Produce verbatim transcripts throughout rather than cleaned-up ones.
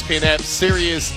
P N app, Sirius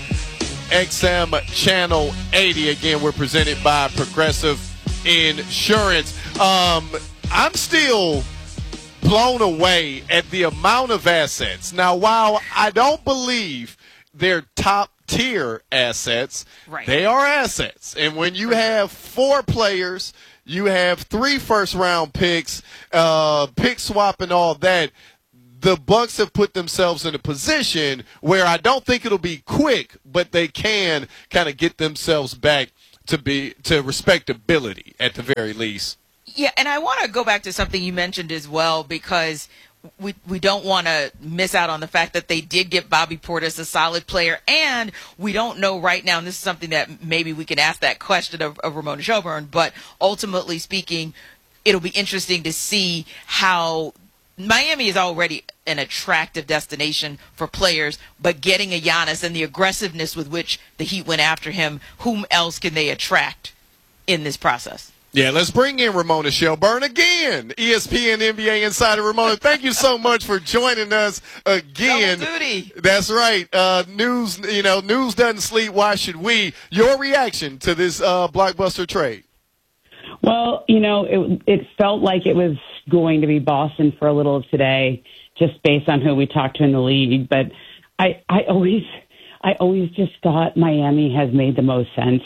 X M Channel eighty. Again, we're presented by Progressive Insurance. Um, I'm still blown away at the amount of assets. Now, while I don't believe they're top-tier assets, right. they are assets. And when you have four players, you have three first-round picks, uh, pick swap and all that, the Bucks have put themselves in a position where I don't think it'll be quick, but they can kind of get themselves back to be to respectability at the very least. Yeah, and I want to go back to something you mentioned as well, because we we don't want to miss out on the fact that they did get Bobby Portis, a solid player, and we don't know right now, and this is something that maybe we can ask that question of, of Ramona Shelburne, but ultimately speaking, it'll be interesting to see how Miami is already an attractive destination for players, but getting a Giannis and the aggressiveness with which the Heat went after him, whom else can they attract in this process? Yeah, let's bring in Ramona Shelburne again, E S P N N B A insider. Ramona, thank you so much for joining us again. Double duty. That's right. Uh, news, you know, news doesn't sleep. Why should we? Your reaction to this uh, blockbuster trade? Well, you know, it, it felt like it was going to be Boston for a little of today, just based on who we talked to in the league. But I, I always, I always just thought Miami has made the most sense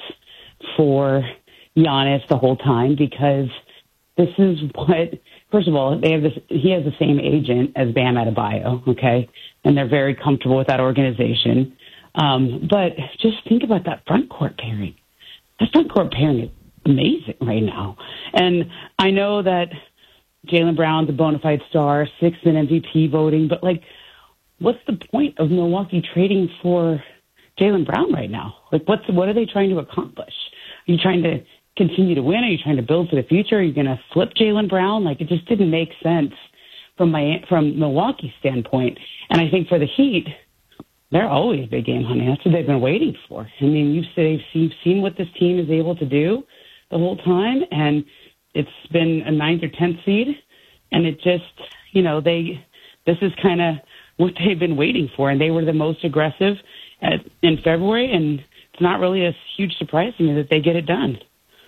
for Giannis the whole time, because this is what, first of all, they have this, he has the same agent as Bam Adebayo, okay? And they're very comfortable with that organization. Um, but just think about that front court pairing. That front court pairing is amazing right now. And I know that Jaylen Brown's a bona fide star, sixth in M V P voting, but like, what's the point of Milwaukee trading for Jaylen Brown right now? Like, what's, what are they trying to accomplish? Are you trying to continue to win? Are you trying to build for the future? Are you going to flip Jaylen Brown? Like, it just didn't make sense from my, from Milwaukee's standpoint. And I think for the Heat, they're always big game hunting. That's what they've been waiting for. I mean, you've seen, you've seen what this team is able to do the whole time, and it's been a ninth or tenth seed, and it just, you know, they, this is kind of what they've been waiting for, and they were the most aggressive at, in February, and it's not really a huge surprise to me that they get it done.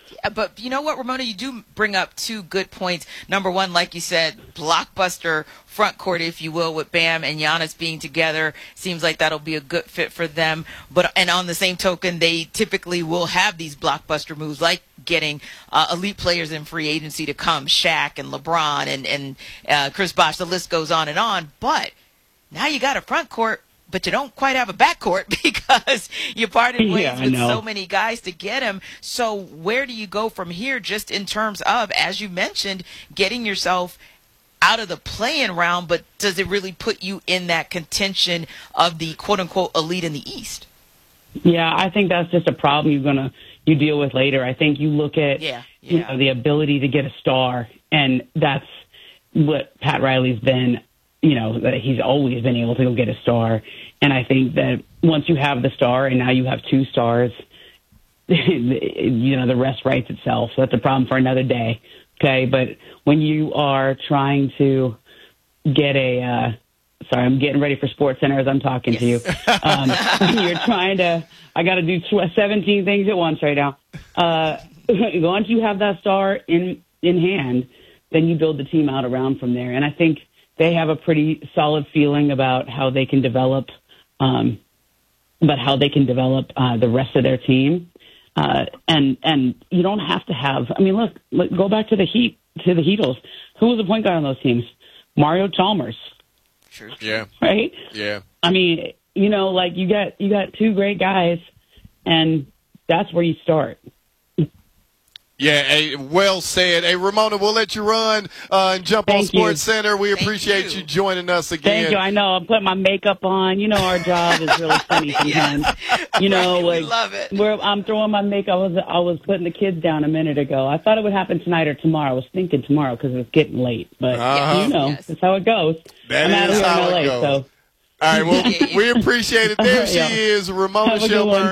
But you know what, Ramona, you do bring up two good points. Number one, like you said, blockbuster front court, if you will, with Bam and Giannis being together. Seems like that'll be a good fit for them. But and on the same token, they typically will have these blockbuster moves, like getting uh, elite players in free agency to come, Shaq and LeBron and, and uh, Chris Bosh. The list goes on and on. But now you got a front court, but you don't quite have a backcourt because you parted ways yeah, with so many guys to get him. So where do you go from here, just in terms of, as you mentioned, getting yourself out of the play-in round, but does it really put you in that contention of the quote-unquote elite in the East? Yeah, I think that's just a problem you're gonna you deal with later. I think you look at yeah, yeah. you know, the ability to get a star, and that's what Pat Riley's been. You know, that he's always been able to go get a star. And I think that once you have the star and now you have two stars, you know, the rest writes itself. So that's a problem for another day. Okay. But when you are trying to get a, uh, sorry, I'm getting ready for Sports Center as I'm talking yes. to you. Um, you're trying to, I got to do seventeen things at once right now. Uh, once you have that star in, in hand, then you build the team out around from there. And I think they have a pretty solid feeling about how they can develop, um, but how they can develop uh, the rest of their team. Uh, and and you don't have to have. I mean, look, look, go back to the Heat, to the Heatles. Who was the point guard on those teams? Mario Chalmers. Sure. Yeah. Right. Yeah. I mean, you know, like you got you got two great guys, and that's where you start. Yeah, hey, well said. Hey, Ramona, we'll let you run uh, and jump Thank on Sports you. Center. We Thank appreciate you. you joining us again. Thank you. I know. I'm putting my makeup on. You know, our job is really funny sometimes. You know, Right, like we love it. Where I'm throwing my makeup. I was I was putting the kids down a minute ago. I thought it would happen tonight or tomorrow. I was thinking tomorrow because it's getting late. But Uh-huh. you know, Yes. that's how it goes. That I'm out of is here how in it L A, goes. so. All right, well, we appreciate it. There she Yeah. is, Ramona Have a good one. Shelburne,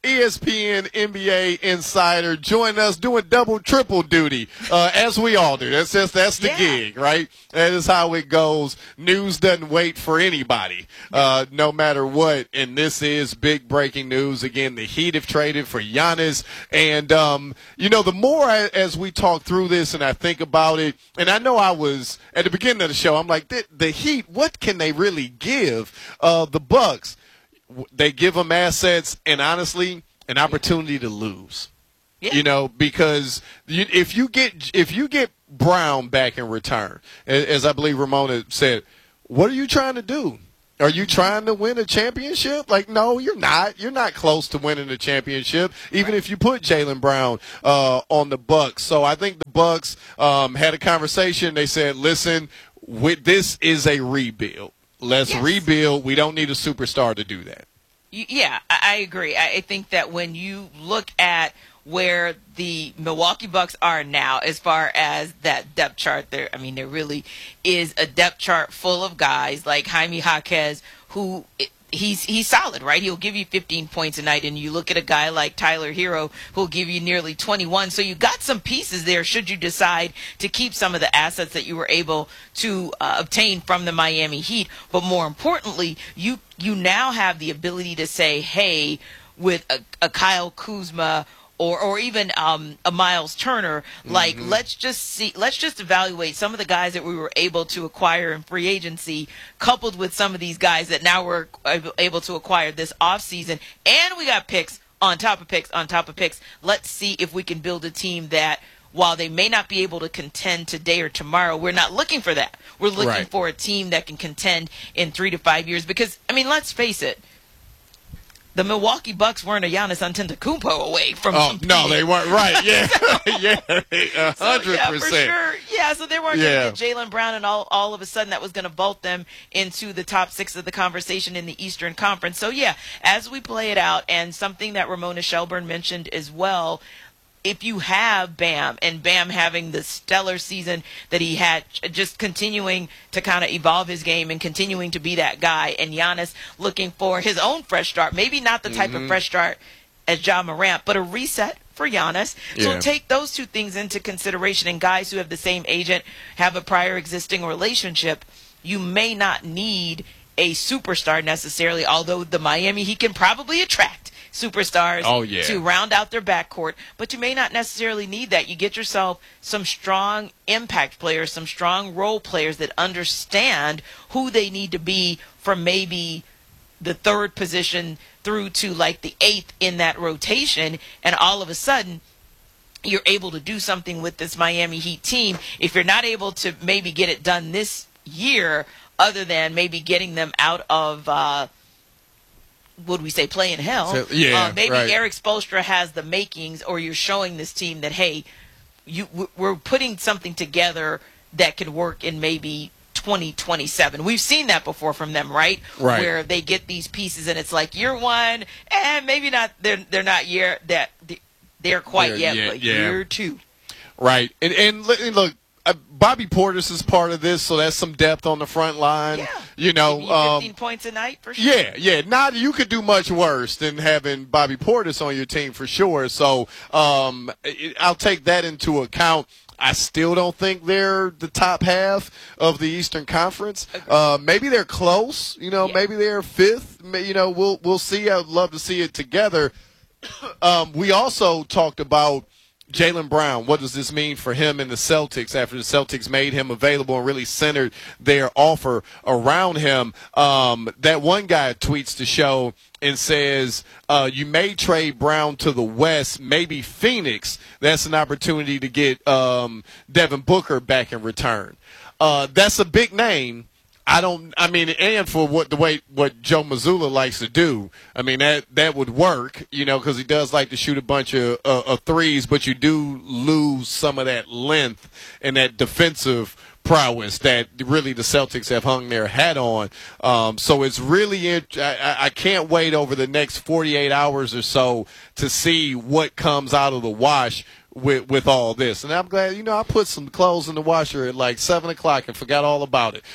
E S P N N B A insider, joining us doing double, triple duty, uh, as we all do. That's just, that's the yeah. gig, right? That is how it goes. News doesn't wait for anybody, uh, no matter what. And this is big breaking news. Again, the Heat have traded for Giannis. And, um, you know, the more I, as we talk through this and I think about it, and I know I was, at the beginning of the show, I'm like, the, the Heat, what can they really give uh, the Bucks? They give them assets and, honestly, an opportunity to lose. Yeah. You know, because you, if you get if you get Brown back in return, as I believe Ramona said, what are you trying to do? Are you trying to win a championship? Like, no, you're not. You're not close to winning a championship, even if you put Jaylen Brown uh, on the Bucks. So I think the Bucks um, had a conversation. They said, listen, with, this is a rebuild. Let's yes. rebuild. We don't need a superstar to do that. Yeah, I agree. I think that when you look at where the Milwaukee Bucks are now as far as that depth chart, there, I mean, there really is a depth chart full of guys like Jaime Jaquez, who he's he's solid, right? He'll give you fifteen points a night, and you look at a guy like Tyler Hero, who'll give you nearly twenty-one. So you got some pieces there should you decide to keep some of the assets that you were able to uh, obtain from the Miami Heat. But more importantly, you you now have the ability to say, hey, with a, a Kyle Kuzma or or even um, a Miles Turner, like mm-hmm. let's just see, let's just evaluate some of the guys that we were able to acquire in free agency, coupled with some of these guys that now we're able to acquire this offseason, and we got picks on top of picks on top of picks. Let's see if we can build a team that, while they may not be able to contend today or tomorrow, we're not looking for that. We're looking right. for a team that can contend in three to five years. Because, I mean, let's face it, the Milwaukee Bucks weren't a Giannis Antetokounmpo away from Oh, competing. no, they weren't. Right, yeah. yeah, one hundred percent. So, yeah, for sure. Yeah, so they weren't yeah. going to get Jaylen Brown, and all, all of a sudden that was going to vault them into the top six of the conversation in the Eastern Conference. So, yeah, as we play it out, and something that Ramona Shelburne mentioned as well, if you have Bam, and Bam having the stellar season that he had, just continuing to kind of evolve his game and continuing to be that guy, and Giannis looking for his own fresh start, maybe not the type mm-hmm. of fresh start as Ja Morant, but a reset for Giannis. Yeah. So take those two things into consideration, and guys who have the same agent, have a prior existing relationship, you may not need a superstar necessarily, although the Miami Heat can probably attract superstars oh, yeah. to round out their backcourt, but you may not necessarily need that. You get yourself some strong impact players, some strong role players that understand who they need to be from maybe the third position through to like the eighth in that rotation, and all of a sudden you're able to do something with this Miami Heat team. If you're not able to maybe get it done this year, other than maybe getting them out of uh would we say play in hell? So, yeah, uh, maybe right. Eric Spoelstra has the makings, or you're showing this team that, hey, you we're putting something together that could work in maybe twenty twenty-seven. We've seen that before from them, right? Right. Where they get these pieces and it's like year one, and maybe not. They're they're not year that they're quite they're, yet, yeah, but yeah. year two. Right, and and look. Uh, Bobby Portis is part of this, so that's some depth on the front line. Yeah. You know, you fifteen um, points a night for sure. Yeah, yeah. Not you could do much worse than having Bobby Portis on your team for sure. So um, it, I'll take that into account. I still don't think they're the top half of the Eastern Conference. Uh, maybe they're close. You know, yeah. maybe they're fifth. You know, we'll we'll see. I'd love to see it together. um, we also talked about Jaylen Brown. What does this mean for him and the Celtics after the Celtics made him available and really centered their offer around him? Um, that one guy tweets the show and says, uh, you may trade Brown to the West, maybe Phoenix. That's an opportunity to get um, Devin Booker back in return. Uh, that's a big name. I don't. I mean, and for what the way what Joe Mazzulla likes to do, I mean that that would work, you know, because he does like to shoot a bunch of, uh, of threes, but you do lose some of that length and that defensive prowess that really the Celtics have hung their hat on. Um, so it's really, int- I, I can't wait over the next forty-eight hours or so to see what comes out of the wash with with all this. And I'm glad, you know, I put some clothes in the washer at like seven o'clock and forgot all about it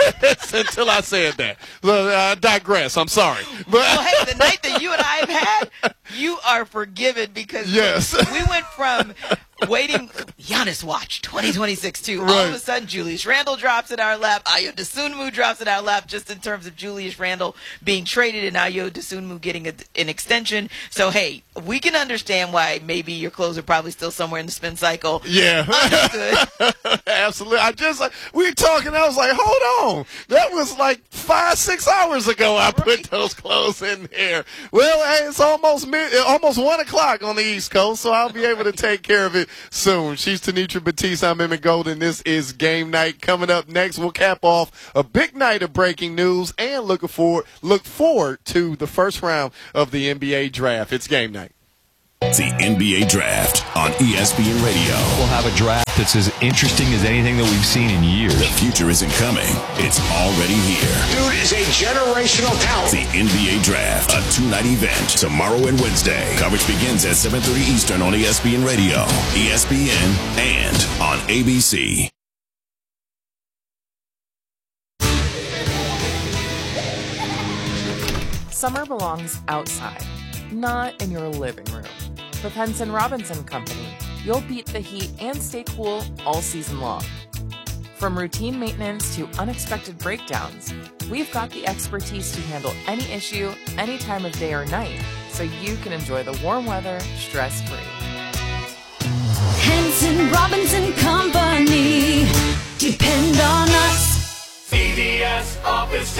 until I said that. But I digress. I'm sorry. But well, hey, the night that you and I have had, You are forgiven because yes. we went from waiting, Giannis watch twenty twenty-six too. All Right. of a sudden, Julius Randle drops in our lap. Ayo Dosunmu drops in our lap just in terms of Julius Randle being traded and Ayo Dosunmu getting a, an extension. So, hey, we can understand why maybe your clothes are probably still somewhere in the spin cycle. Yeah. Understood. Absolutely. I just, like, we were talking, I was like, hold on. That was like five, six hours ago I put Right. those clothes in there. Well, hey, it's almost mid, almost one o'clock on the East Coast, so I'll be able to take care of it soon. She's Tanitra Batiste. I'm Emmett Golden. This is Game Night. Coming up next, we'll cap off a big night of breaking news and looking forward, look forward to the first round of the N B A draft. It's Game Night. The N B A Draft on E S P N Radio. We'll have a draft that's as interesting as anything that we've seen in years. The future isn't coming. It's already here. Dude is a generational talent. The N B A Draft, a two-night event, tomorrow and Wednesday. Coverage begins at seven thirty Eastern on E S P N Radio, E S P N, and on A B C. Summer belongs outside, not in your living room. With Henson Robinson Company, you'll beat the heat and stay cool all season long. From routine maintenance to unexpected breakdowns, we've got the expertise to handle any issue, any time of day or night, so you can enjoy the warm weather stress-free. Henson Robinson Company. Depend on us. C D S Office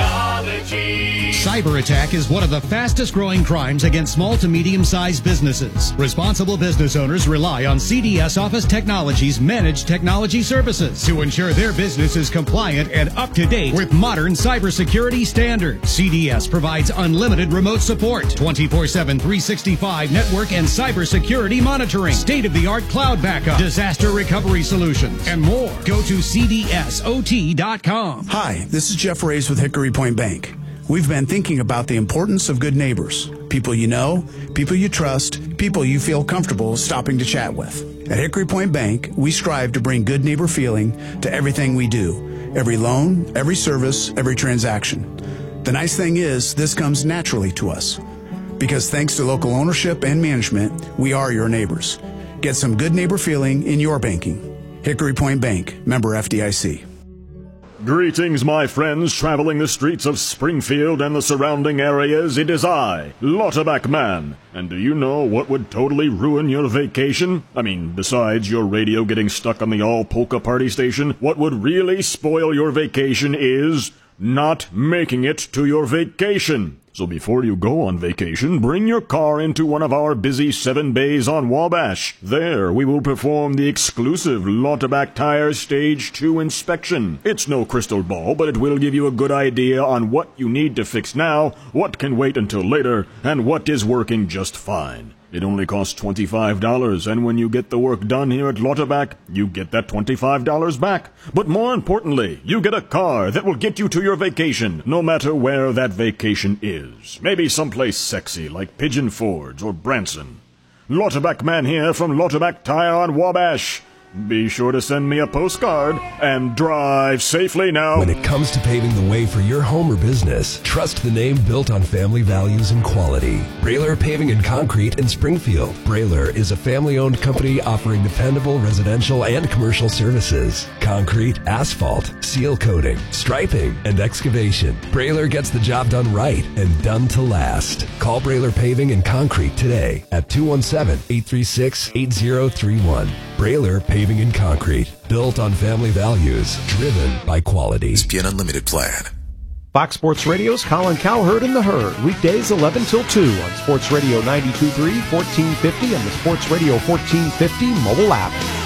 Technology. Cyber attack is one of the fastest growing crimes against small to medium-sized businesses. Responsible business owners rely on C D S Office Technology's managed technology services to ensure their business is compliant and up to date with modern cybersecurity standards. C D S provides unlimited remote support, twenty-four seven, three sixty-five network and cybersecurity monitoring, state-of-the-art cloud backup, disaster recovery solutions, and more. Go to C D S O T dot com. Hi, this is Jeff Reyes with Hickory Point Bank. We've been thinking about the importance of good neighbors, people you know, people you trust, people you feel comfortable stopping to chat with. At Hickory Point Bank, we strive to bring good neighbor feeling to everything we do, every loan, every service, every transaction. The nice thing is, this comes naturally to us. Because thanks to local ownership and management, we are your neighbors. Get some good neighbor feeling in your banking. Hickory Point Bank, member F D I C. Greetings, my friends, traveling the streets of Springfield and the surrounding areas. It is I, Lauterbach Man. And do you know what would totally ruin your vacation? I mean, besides your radio getting stuck on the all-polka party station, what would really spoil your vacation is not making it to your vacation. So before you go on vacation, bring your car into one of our busy seven bays on Wabash. There, we will perform the exclusive Lauterbach Tire Stage two inspection. It's no crystal ball, but it will give you a good idea on what you need to fix now, what can wait until later, and what is working just fine. It only costs twenty-five dollars, and when you get the work done here at Lauterbach, you get that twenty-five dollars back. But more importantly, you get a car that will get you to your vacation, no matter where that vacation is. Maybe someplace sexy like Pigeon Forge or Branson. Lauterbach Man here from Lauterbach Tire on Wabash. Be sure to send me a postcard and drive safely now. When it comes to paving the way for your home or business, trust the name built on family values and quality. Brailer Paving and Concrete in Springfield. Brailer is a family-owned company offering dependable residential and commercial services. Concrete, asphalt, seal coating, striping, and excavation. Brailer gets the job done right and done to last. Call Brailer Paving and Concrete today at two one seven, eight three six, eight zero three one. Brailer Paving and Concrete, built on family values, driven by quality. S P N Unlimited plan. Fox Sports Radio's Colin Cowherd and the Herd, weekdays eleven till two on Sports Radio ninety-two point three, fourteen fifty, and the Sports Radio fourteen fifty mobile app.